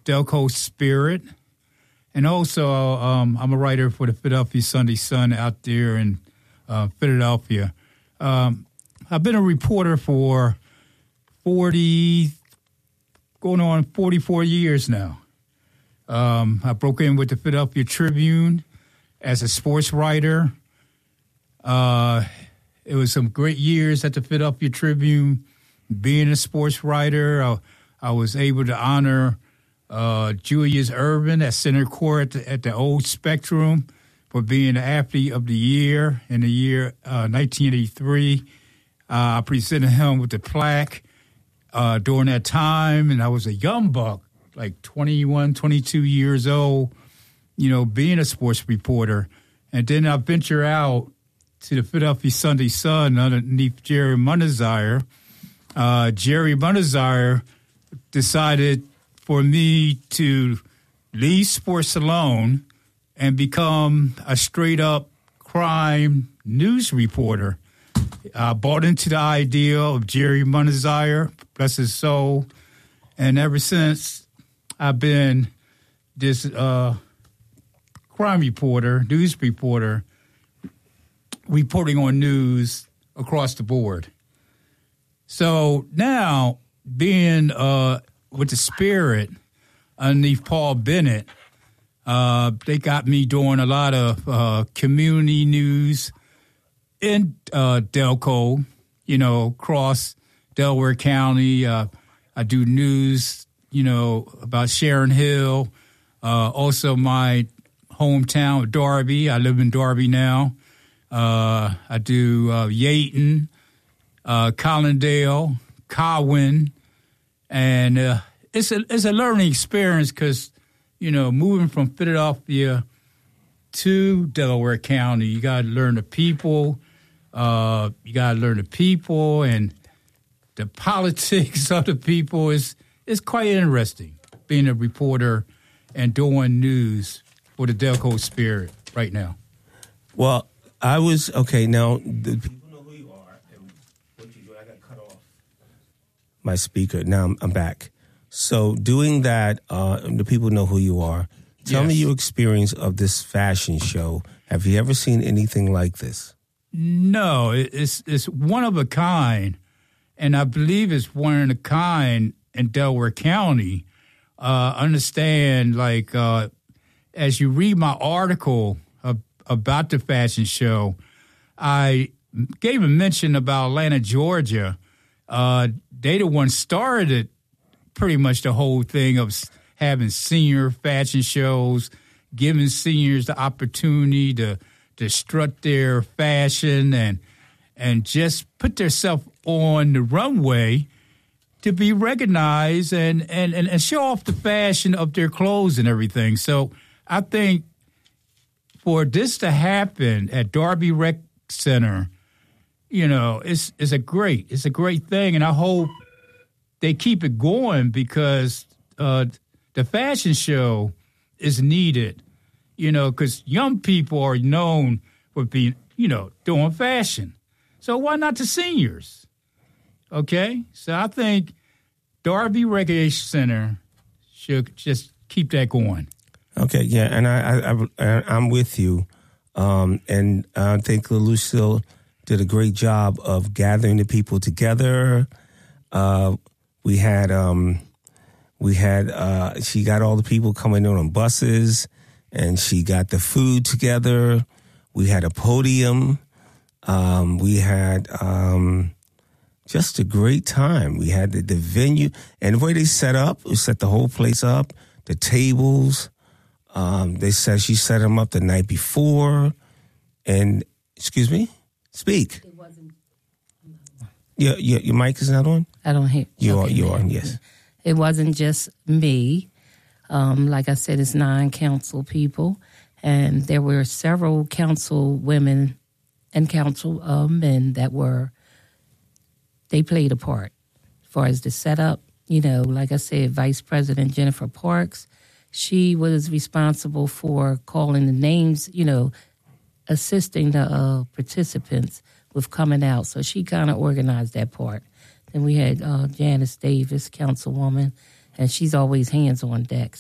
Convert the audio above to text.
Delco Spirit. And also, I'm a writer for the Philadelphia Sunday Sun out there in Philadelphia. I've been a reporter for 44 years now. I broke in with the Philadelphia Tribune as a sports writer. It was some great years at the Philadelphia Tribune. Being a sports writer, I was able to honor Julius Erving at center court at the Old Spectrum for being the athlete of the year in the year 1983. I presented him with the plaque during that time, and I was a young buck, like 21, 22 years old, being a sports reporter. And then I venture out to the Philadelphia Sunday Sun underneath Jerry Munizire. Jerry Munizire decided for me to leave sports alone and become a straight-up crime news reporter. I bought into the idea of Jerry Munizire, bless his soul, and ever since I've been this crime reporter, news reporter, reporting on news across the board. So now, being with the Spirit underneath Paul Bennett, they got me doing a lot of community news in Delco, across Delaware County. I do news, about Sharon Hill. Also my hometown of Darby. I live in Darby now. I do Yaton, Collindale, Cowin, and it's a learning experience because, moving from Philadelphia to Delaware County, you got to learn the people. And the politics of the people is quite interesting, being a reporter and doing news for the Delco Spirit right now. Well, now the people know who you are and what you do. I got cut off my speaker. Now I'm back. So doing that, the people know who you are. Tell me your experience of this fashion show. Have you ever seen anything like this? No, it's one of a kind, and I believe it's one of a kind in Delaware County. Understand, as you read my article about the fashion show, I gave a mention about Atlanta, Georgia. They the one started pretty much the whole thing of having senior fashion shows, giving seniors the opportunity to strut their fashion and just put themselves on the runway to be recognized and show off the fashion of their clothes and everything. So I think for this to happen at Darby Rec Center, it's a great thing, and I hope they keep it going because the fashion show is needed, because young people are known for being, doing fashion. So why not the seniors? Okay? So I think Darby Recreation Center should just keep that going. Okay, yeah, and I'm with you. And I think Lucille did a great job of gathering the people together. We had she got all the people coming in on buses, and she got the food together. We had a podium. We had just a great time. We had the venue, and the way they set the whole place up, the tables. She set them up the night before, and excuse me, speak. It wasn't. Your mic is not on? I don't hear. You're on, yes. It wasn't just me. Like I said, it's 9 council people, and there were several council women and council men they played a part as far as the setup. Like I said, Vice President Jennifer Parks, she was responsible for calling the names, assisting the participants with coming out. So she kind of organized that part. Then we had Janice Davis, councilwoman, and she's always hands on deck.